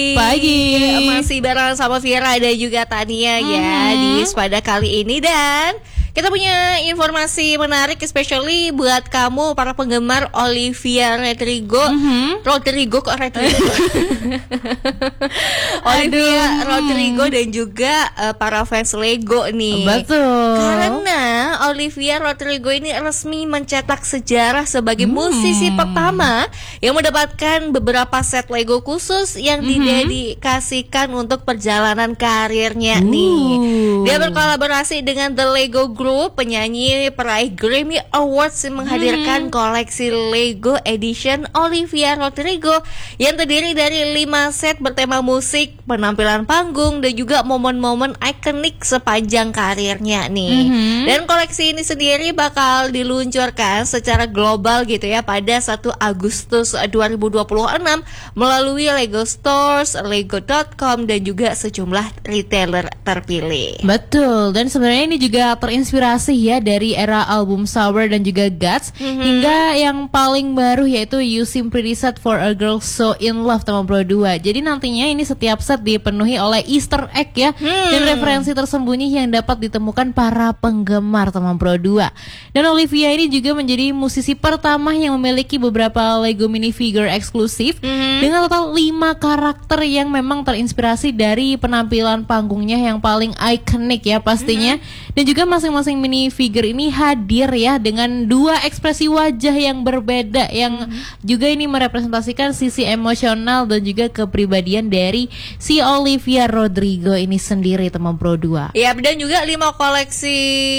Pagi. Masih bareng sama Vira dan juga Tania ya di Spada kali ini. Dan kita punya informasi menarik, especially buat kamu para penggemar Olivia Rodrigo. Rodrigo kok Rodrigo? Olivia Rodrigo dan juga para fans Lego nih. Betul. Karena Olivia Rodrigo ini resmi mencetak sejarah sebagai musisi pertama yang mendapatkan beberapa set Lego khusus yang didedikasikan untuk perjalanan karirnya nih. Dia berkolaborasi dengan The Lego Group, penyanyi peraih Grammy Awards, yang menghadirkan koleksi Lego Edition Olivia Rodrigo yang terdiri dari 5 set bertema musik, penampilan panggung, dan juga momen-momen ikonik sepanjang karirnya nih. Dan koleksi ini sendiri bakal diluncurkan secara global gitu ya pada 1 Agustus 2026 melalui Lego Stores, Lego.com, dan juga sejumlah retailer terpilih. Betul, dan sebenarnya ini juga terinspirasi ya dari era album Sour dan juga Guts, hingga yang paling baru yaitu You Seem Pretty Sad for a Girl So In Love teman Pro 2. Jadi nantinya ini setiap set dipenuhi oleh Easter egg ya, dan referensi tersembunyi yang dapat ditemukan para penggemar teman Pro 2. Dan Olivia ini juga menjadi musisi pertama yang memiliki beberapa Lego minifigure eksklusif dengan total 5 karakter yang memang terinspirasi dari penampilan panggungnya yang paling ikonik ya pastinya. Dan juga masing-masing minifigure ini hadir ya dengan 2 ekspresi wajah yang berbeda, yang juga ini merepresentasikan sisi emosional dan juga kepribadian dari si Olivia Rodrigo ini sendiri teman Pro 2. Ya, dan juga 5 koleksi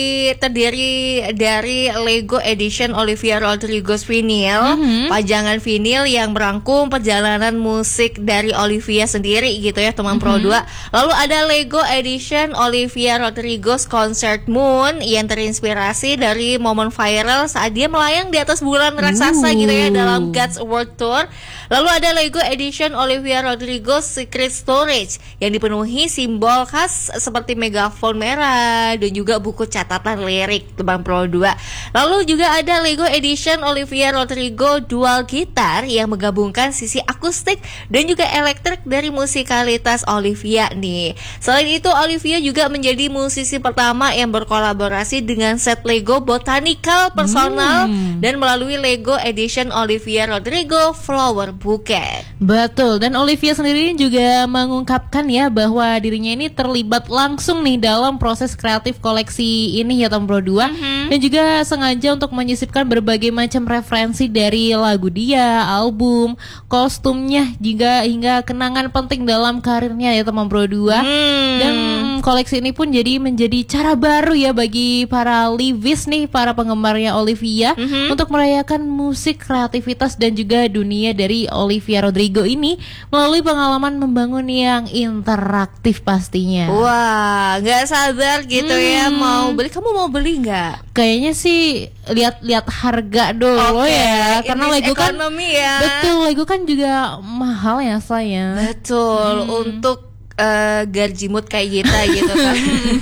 terdiri dari Lego Edition Olivia Rodrigo vinyl, pajangan vinyl yang merangkum perjalanan musik dari Olivia sendiri gitu ya teman Pro 2. Lalu ada Lego Edition Olivia Rodrigo's Concert Moon yang terinspirasi dari momen viral saat dia melayang di atas bulan raksasa gitu ya dalam Guts World Tour. Lalu ada Lego Edition Olivia Rodrigo's Secret Storage yang dipenuhi simbol khas seperti megafon merah dan juga buku catatan lirik teman Pro 2. Lalu juga ada Lego Edition Olivia Rodrigo Dual Guitar yang menggabungkan sisi akustik dan juga elektrik dari musikalitas Olivia nih. Selain itu, Olivia juga menjadi musisi pertama yang berkolaborasi dengan set Lego Botanical personal dan melalui Lego Edition Olivia Rodrigo Flower Bouquet. Betul, dan Olivia sendiri juga mengungkapkan ya bahwa dirinya ini terlibat langsung nih dalam proses kreatif koleksi ini ya Tom Pro 2, dan juga sengaja untuk menyisipkan berbagai macam referensi dari lagu dia, album, kostumnya juga hingga kenangan penting dalam karirnya ya teman Pro 2. Dan koleksi ini pun menjadi cara baru ya bagi para Livis nih, para penggemarnya Olivia, untuk merayakan musik, kreativitas dan juga dunia dari Olivia Rodrigo ini melalui pengalaman membangun yang interaktif pastinya. Wah, nggak sabar gitu ya mau beli. Kamu mau beli nggak? Kayaknya sih lihat harga dulu ya, karena Lego kan ya. Betul, Lego kan juga mahal ya sayang. Betul, untuk garjimut kayak kita gitu kan.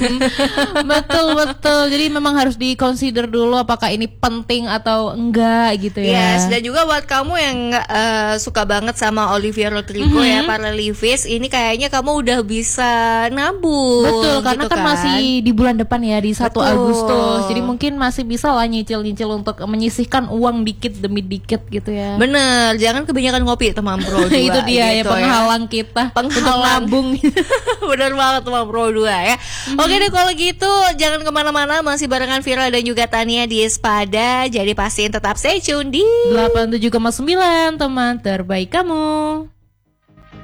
Betul. Jadi memang harus di-consider dulu apakah ini penting atau enggak gitu ya. Yes, dan juga buat kamu yang suka banget sama Olivia Rodrigo ya, para Livis, ini kayaknya kamu udah bisa nabung. Betul, karena gitu kan masih di bulan depan ya, di 1 Betul. Agustus. Jadi mungkin masih bisa lah nyicil-nyicil untuk menyisihkan uang dikit demi dikit gitu ya. Bener, jangan kebanyakan ngopi teman Pro 2. Itu dia gitu ya penghalang kita untuk nabung. Bener banget teman Pro 2 ya. Oke deh, kalau gitu jangan kemana-mana, masih barengan Vira dan juga Tania di Spada. Jadi pastiin tetap stay tune di 87,9 teman terbaik kamu.